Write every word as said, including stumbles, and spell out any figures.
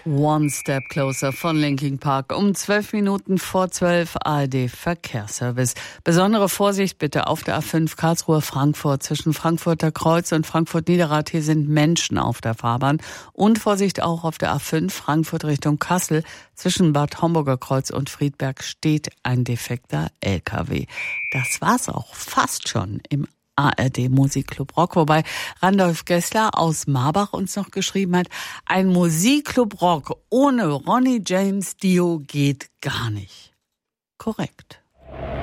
One Step Closer von Linkin Park um zwölf Minuten vor zwölf, A R D Verkehrsservice. Besondere Vorsicht bitte auf der A fünf Karlsruhe-Frankfurt zwischen Frankfurter Kreuz und Frankfurt-Niederrad. Hier sind Menschen auf der Fahrbahn. Und Vorsicht auch auf der A fünf Frankfurt Richtung Kassel. Zwischen Bad Homburger Kreuz und Friedberg steht ein defekter L K W. Das war's auch fast schon im A R D Musikclub Rock, wobei Randolph Gessler aus Marbach uns noch geschrieben hat, ein Musikclub Rock ohne Ronnie James Dio geht gar nicht. Korrekt.